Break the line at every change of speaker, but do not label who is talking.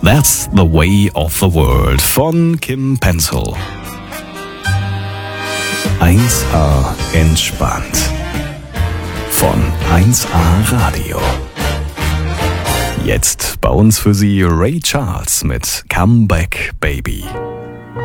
That's the Way of the World von Kim Pencil. 1A entspannt von 1A Radio. Jetzt bei uns für Sie Ray Charles mit Come Back Baby.